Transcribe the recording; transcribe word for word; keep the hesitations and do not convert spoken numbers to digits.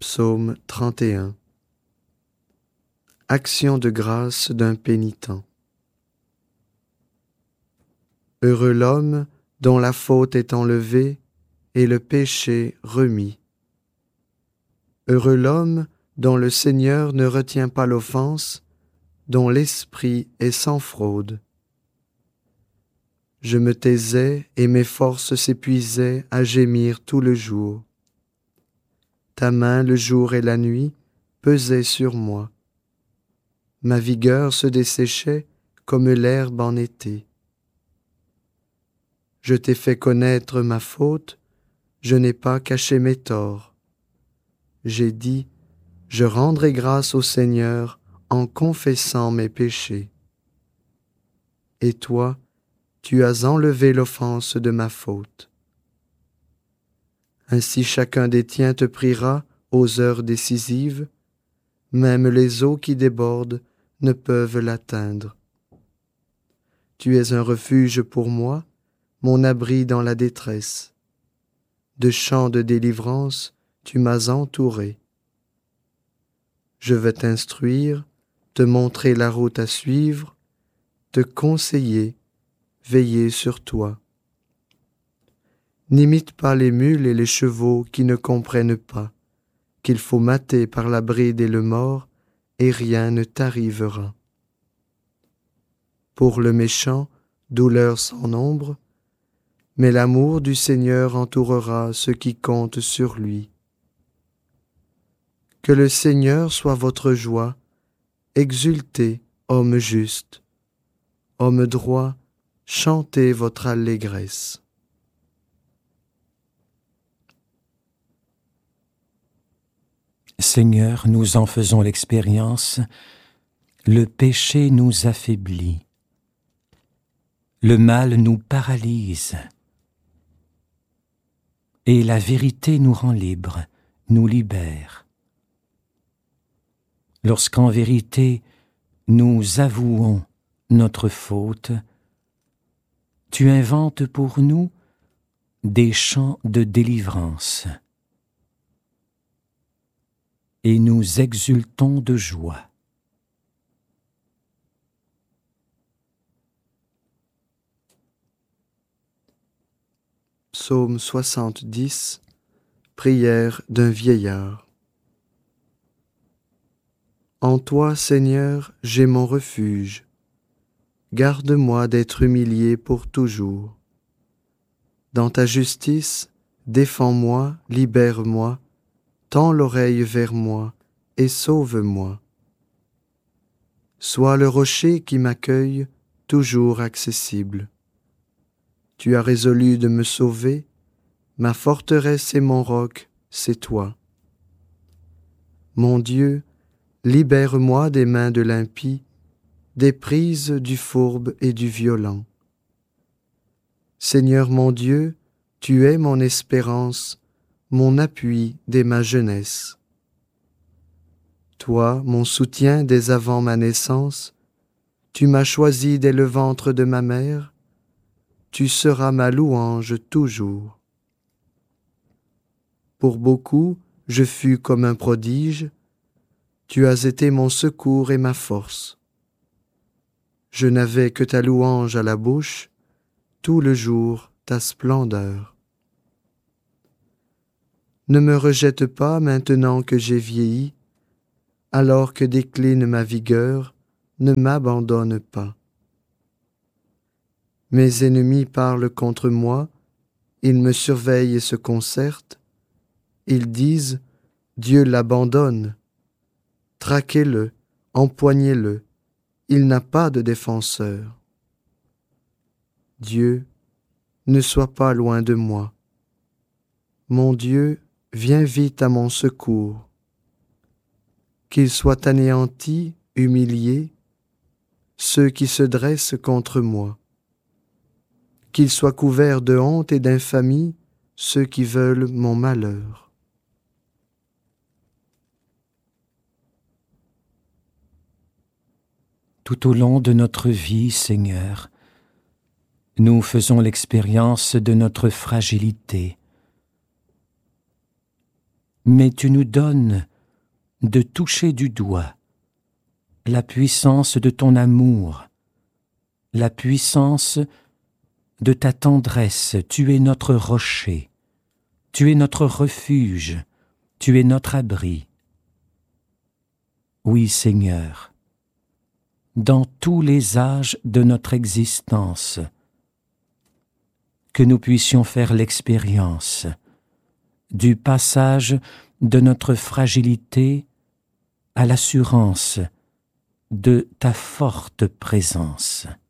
Psaume trente et un. Action de grâce d'un pénitent. Heureux l'homme dont la faute est enlevée et le péché remis. Heureux l'homme dont le Seigneur ne retient pas l'offense, dont l'esprit est sans fraude. Je me taisais et mes forces s'épuisaient à gémir tout le jour. Ta main le jour et la nuit pesait sur moi. Ma vigueur se desséchait comme l'herbe en été. Je t'ai fait connaître ma faute, je n'ai pas caché mes torts. J'ai dit, je rendrai grâce au Seigneur en confessant mes péchés. Et toi, tu as enlevé l'offense de ma faute. Ainsi chacun des tiens te priera aux heures décisives, même les eaux qui débordent ne peuvent l'atteindre. Tu es un refuge pour moi, mon abri dans la détresse. De chants de délivrance, tu m'as entouré. Je veux t'instruire, te montrer la route à suivre, te conseiller, veiller sur toi. N'imite pas les mules et les chevaux qui ne comprennent pas, qu'il faut mater par la bride et le mors, et rien ne t'arrivera. Pour le méchant, douleur sans nombre, mais l'amour du Seigneur entourera ceux qui comptent sur lui. Que le Seigneur soit votre joie, exultez, homme juste, homme droit, chantez votre allégresse. Seigneur, nous en faisons l'expérience, le péché nous affaiblit, le mal nous paralyse, et la vérité nous rend libres, nous libère. Lorsqu'en vérité nous avouons notre faute, tu inventes pour nous des chants de délivrance. Et nous exultons de joie. Psaume soixante-dix. Prière d'un vieillard. En toi, Seigneur, j'ai mon refuge. Garde-moi d'être humilié pour toujours. Dans ta justice, défends-moi, libère-moi, tends l'oreille vers moi et sauve-moi. Sois le rocher qui m'accueille, toujours accessible. Tu as résolu de me sauver, ma forteresse et mon roc, c'est toi. Mon Dieu, libère-moi des mains de l'impie, des prises du fourbe et du violent. Seigneur mon Dieu, tu es mon espérance, mon appui dès ma jeunesse. Toi, mon soutien dès avant ma naissance, tu m'as choisi dès le ventre de ma mère, tu seras ma louange toujours. Pour beaucoup, je fus comme un prodige, tu as été mon secours et ma force. Je n'avais que ta louange à la bouche, tout le jour ta splendeur. Ne me rejette pas maintenant que j'ai vieilli, alors que décline ma vigueur, ne m'abandonne pas. Mes ennemis parlent contre moi, ils me surveillent et se concertent, ils disent, Dieu l'abandonne. Traquez-le, empoignez-le, il n'a pas de défenseur. Dieu, ne sois pas loin de moi. Mon Dieu, viens vite à mon secours. Qu'ils soient anéantis, humiliés, ceux qui se dressent contre moi. Qu'ils soient couverts de honte et d'infamie, ceux qui veulent mon malheur. Tout au long de notre vie, Seigneur, nous faisons l'expérience de notre fragilité. mais tu nous donnes de toucher du doigt la puissance de ton amour, la puissance de ta tendresse. Tu es notre rocher, tu es notre refuge, tu es notre abri. Oui, Seigneur, dans tous les âges de notre existence, que nous puissions faire l'expérience du passage de notre fragilité à l'assurance de ta forte présence.